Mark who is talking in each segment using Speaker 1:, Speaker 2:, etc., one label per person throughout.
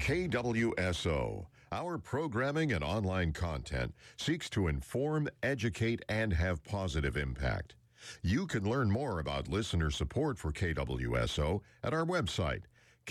Speaker 1: KWSO. Our programming and online content seeks to inform, educate, and have positive impact. You can learn more about listener support for KWSO at our website,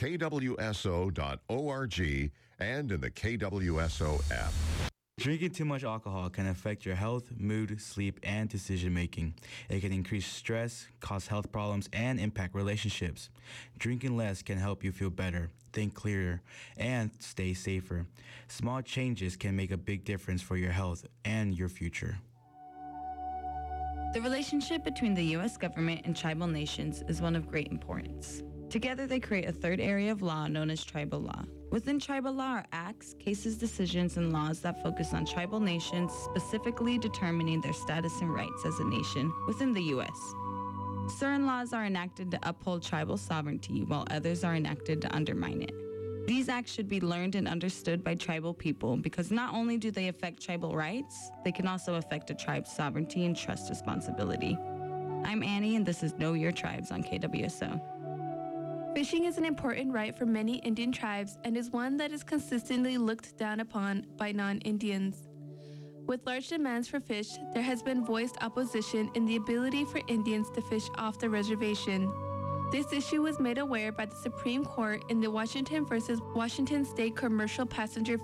Speaker 1: kwso.org, and in the KWSO app.
Speaker 2: Drinking too much alcohol can affect your health, mood, sleep, and decision making. It can increase stress, cause health problems, and impact relationships. Drinking less can help you feel better, think clearer, and stay safer. Small changes can make a big difference for your health and your future.
Speaker 3: The relationship between the U.S. government and tribal nations is one of great importance. Together, they create a third area of law known as tribal law. Within tribal law are acts, cases, decisions, and laws that focus on tribal nations, specifically determining their status and rights as a nation within the U.S. Certain laws are enacted to uphold tribal sovereignty, while others are enacted to undermine it. These acts should be learned and understood by tribal people because not only do they affect tribal rights, they can also affect a tribe's sovereignty and trust responsibility. I'm Annie, and this is Know Your Tribes on KWSO.
Speaker 4: Fishing is an important right for many Indian tribes and is one that is consistently looked down upon by non-Indians. With large demands for fish, there has been voiced opposition in the ability for Indians to fish off the reservation. This issue was made aware by the Supreme Court in the Washington versus Washington State Commercial Passenger